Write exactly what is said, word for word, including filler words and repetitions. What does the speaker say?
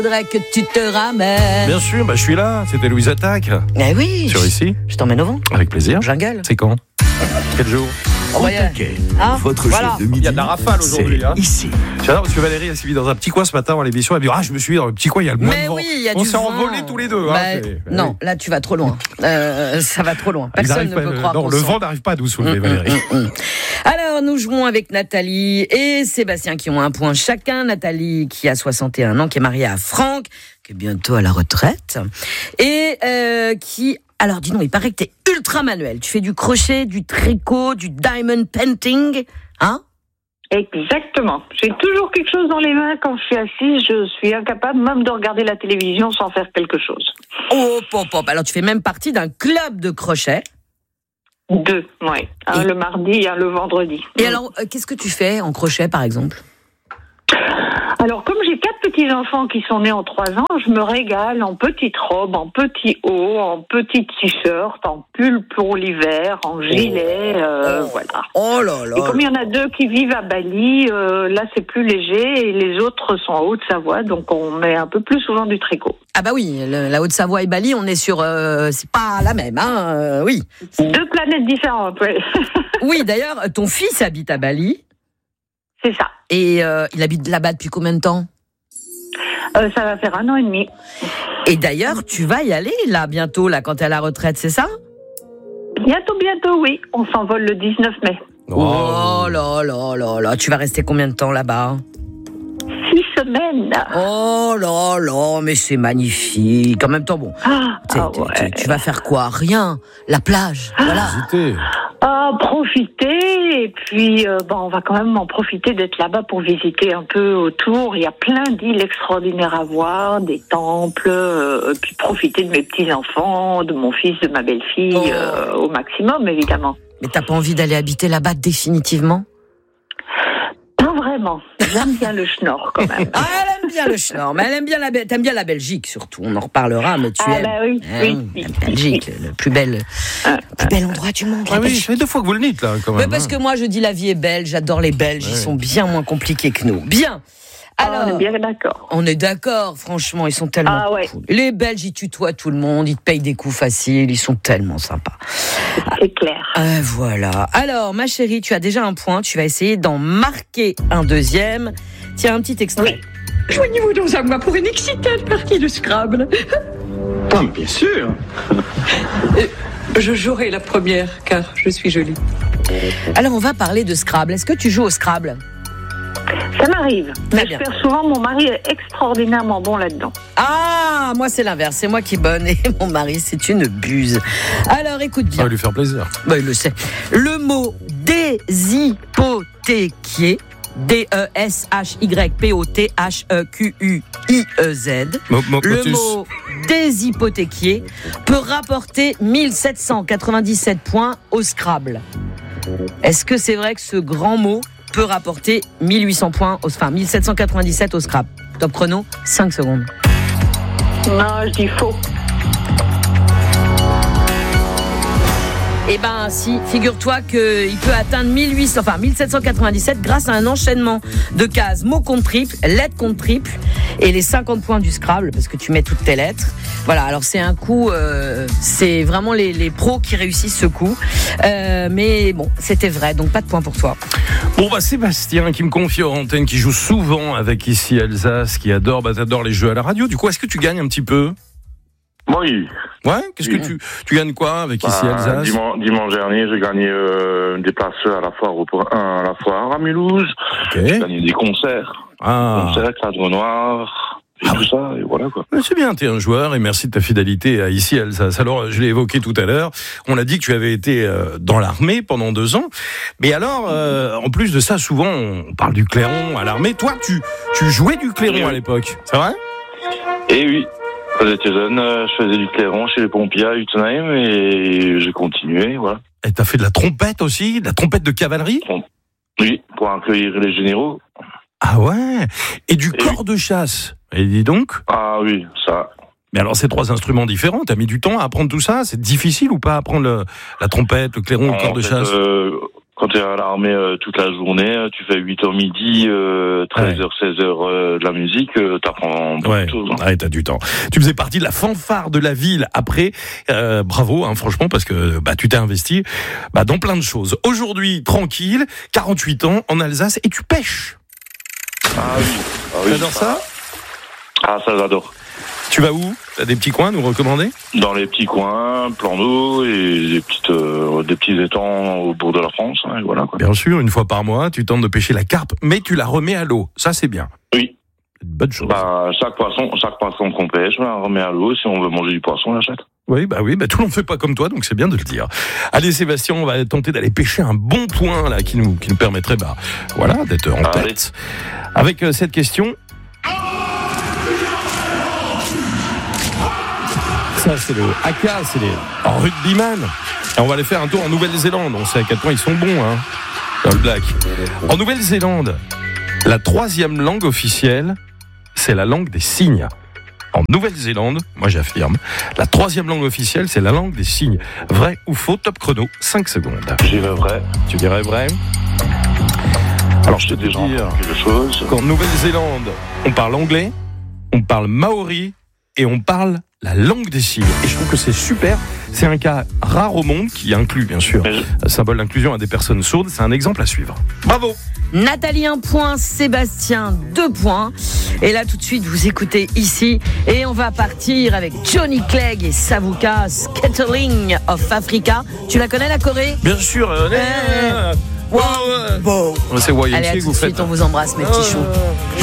Faudrait que tu te ramènes. Bien sûr, bah, je suis là. C'était Louise Attaque. Eh oui. Sur ici. Je t'emmène au vent. Avec plaisir. Jungle. C'est quand? Quel jour? Oh, ouais. Okay. Hein Votre voilà. chef de midi. Il y a de la rafale aujourd'hui. Hein. Ici. J'adore parce que Valérie elle s'est mise dans un petit coin ce matin dans l'émission. Elle dit ah je me suis mis dans le petit coin. Il y a le moins Mais de vent. oui, il y a On du s'est vent. envolés tous les deux. Bah, hein, c'est... non, là tu vas trop loin. Euh, ça va trop loin. Personne ne pas, peut croire. Non, le vent n'arrive pas à nous soulever, mmh, Valérie. Mmh, mmh. Alors nous jouons avec Nathalie et Sébastien qui ont un point chacun. Nathalie qui a soixante et un ans, qui est mariée à Franck, qui est bientôt à la retraite et euh, qui alors dis donc, il paraît que t'es ultra manuel. Tu fais du crochet, du tricot, du diamond painting, hein? Exactement. J'ai toujours quelque chose dans les mains quand je suis assise. Je suis incapable même de regarder la télévision sans faire quelque chose. Oh, pop, pop. Alors tu fais même partie d'un club de crochet. Deux, oui. Un et... le mardi et un le vendredi. Et alors, euh, qu'est-ce que tu fais en crochet, par exemple? Alors, comme j'ai quatre petits-enfants qui sont nés en trois ans, je me régale en petites robes, en petits hauts, en petites t-shirts, en pull pour l'hiver, en gilet, euh, oh. voilà. Oh là là. Et comme il y en a deux qui vivent à Bali, euh, là c'est plus léger et les autres sont en Haute-Savoie, donc on met un peu plus souvent du tricot. Ah bah oui, le, la Haute-Savoie et Bali, on est sur, euh, c'est pas la même, hein, euh, oui. Deux planètes différentes, oui. Oui, d'ailleurs, ton fils habite à Bali. C'est ça. Et euh, il habite là-bas depuis combien de temps? euh, Ça va faire un an et demi. Et d'ailleurs, tu vas y aller là bientôt, là, quand t'es à la retraite, c'est ça? Bientôt, bientôt, oui. On s'envole le dix-neuf mai. Oh, oh là là là là, tu vas rester combien de temps là-bas? Six semaines. Oh là là, mais c'est magnifique. En même temps, bon, ah, ah ouais. tu vas faire quoi? Rien. La plage, ah. Voilà. Visiter. Ah, profiter, et puis euh, bon, on va quand même en profiter d'être là-bas pour visiter un peu autour. Il y a plein d'îles extraordinaires à voir, des temples, euh, puis profiter de mes petits-enfants, de mon fils, de ma belle-fille, oh. euh, au maximum, évidemment. Mais t'as pas envie d'aller habiter là-bas définitivement? Pas vraiment. J'aime bien le schnorr quand même. Ah, elle aime bien le schnorr, mais elle aime bien la, t'aimes bien la Belgique surtout. On en reparlera, mais tu ah, aimes bah oui, hein, oui, oui, la Belgique, oui. le plus bel, ah, le plus bel endroit du monde. Ah oui, ça fait deux fois que vous le dites là, quand même. Mais parce que moi, je dis la vie est belle. J'adore les Belges. Ouais. Ils sont bien moins compliqués que nous. Bien. Alors, ah, on est bien d'accord. On est d'accord, franchement, ils sont tellement ah, ouais. cool. Les Belges, ils tutoient tout le monde, ils te payent des coups faciles, ils sont tellement sympas. C'est clair. Euh, voilà. Alors, ma chérie, tu as déjà un point, tu vas essayer d'en marquer un deuxième. Tiens, un petit extrait. Oui. Joignez-vous donc à moi pour une excitante partie de Scrabble. Ah, bien sûr. Je jouerai la première, car je suis jolie. Alors, on va parler de Scrabble. Est-ce que tu joues au Scrabble ? Ça m'arrive, mais bien. je perds souvent. Mon mari est extraordinairement bon là-dedans. Ah, moi c'est l'inverse, c'est moi qui bonne et mon mari c'est une buse. Alors écoute bien. Ça va lui faire plaisir. Bah, il le sait. Le mot déshypothéquier, D E S H Y P O T H E Q U I E Z. Mo- mo- Le motus. mot déshypothéquier peut rapporter mille sept cent quatre-vingt-dix-sept points au Scrabble. Est-ce que c'est vrai que ce grand mot peut rapporter mille huit cents points, au, enfin mille sept cent quatre-vingt-dix-sept au Scrabble? Top chrono, cinq secondes. Non, je dis faux. Eh ben si, figure-toi qu'il peut atteindre mille huit cents, enfin mille sept cent quatre-vingt-dix-sept grâce à un enchaînement de cases mots contre triple, lettres contre triple et les cinquante points du Scrabble parce que tu mets toutes tes lettres. Voilà, alors c'est un coup, euh, c'est vraiment les, les pros qui réussissent ce coup. Euh, mais bon, c'était vrai, donc pas de points pour toi. Bon bah Sébastien qui me confie aux antennes, qui joue souvent avec ici Alsace, qui adore, bah t'adores les jeux à la radio. Du coup, est-ce que tu gagnes un petit peu? Oui. Ouais, qu'est-ce oui. que tu tu gagnes quoi avec ici bah, Alsace? dimanche, dimanche dernier, j'ai gagné euh, des places à la foire au, à la foire à Mulhouse. Okay. J'ai gagné des concerts, ah. des concerts, Cadre Noir. Et ah. tout ça, et voilà quoi. C'est bien, t'es un joueur et merci de ta fidélité à ici Alsace. Alors, je l'ai évoqué tout à l'heure, on a dit que tu avais été euh, dans l'armée pendant deux ans. Mais alors, euh, en plus de ça, souvent on parle du clairon à l'armée. Toi, tu tu jouais du clairon à l'époque, c'est vrai? Eh oui. Quand j'étais jeune, je faisais du clairon chez les pompiers à Utenheim et j'ai continué, voilà. Et t'as fait de la trompette aussi, de la trompette de cavalerie? Oui, pour accueillir les généraux. Ah ouais. Et du et corps oui. de chasse. Et dis donc. Ah oui, ça. Mais alors, c'est trois instruments différents. T'as mis du temps à apprendre tout ça? C'est difficile ou pas apprendre le, la trompette, le clairon, en le corps de fait, chasse? euh, Quand tu es à l'armée euh, toute la journée, euh, tu fais huit heures midi, euh, treize heures, seize heures euh, de la musique, euh, t'apprends beaucoup Ouais, de choses. Hein. ouais, t'as du temps. Tu faisais partie de la fanfare de la ville après. Euh, bravo, hein, franchement, parce que bah, tu t'es investi bah, dans plein de choses. Aujourd'hui, tranquille, quarante-huit ans, en Alsace, et tu pêches. Ah oui. Ah, oui. T'adores ça? Ah, ça j'adore. Tu vas où? T'as des petits coins à nous recommander? Dans les petits coins, plans d'eau et des petites, euh, des petits étangs au bord de la France, hein, et voilà quoi. Bien sûr, une fois par mois, tu tentes de pêcher la carpe, mais tu la remets à l'eau. Ça, c'est bien. Oui. C'est une bonne chose. Bah, chaque poisson, chaque poisson qu'on pêche, on la remet à l'eau. Si on veut manger du poisson, on l'achète. Oui, bah oui, bah tout le monde fait pas comme toi, donc c'est bien de le dire. Allez, Sébastien, on va tenter d'aller pêcher un bon point là qui nous qui nous permettrait, bah voilà, d'être en Allez. tête. Avec euh, cette question. Ça, c'est le haka, c'est les rugbyman. Et on va aller faire un tour en Nouvelle-Zélande. On sait à quel point ils sont bons, hein, All Black. En Nouvelle-Zélande, la troisième langue officielle, c'est la langue des signes. En Nouvelle-Zélande, moi j'affirme, la troisième langue officielle, c'est la langue des signes. Vrai ou faux? Top chrono, cinq secondes. J'irai vrai. Tu dirais vrai? Alors je te Des dis gens dire quelque chose. qu'en Nouvelle-Zélande, on parle anglais, on parle maori et on parle la langue des signes. Et je trouve que c'est super. C'est un cas rare au monde qui inclut, bien sûr, Mais je- un symbole d'inclusion à des personnes sourdes. C'est un exemple à suivre. Bravo! Nathalie, un point. Sébastien, deux points. Et là, tout de suite, vous écoutez ici. Et on va partir avec Johnny Clegg et Savuka, Scattering of Africa. Tu la connais, la Corée? Bien sûr. Euh, Euh, euh, wow. euh, Bon. C'est Allez, à Wayne tout que de vous faites. suite, on vous embrasse, mes petits choux.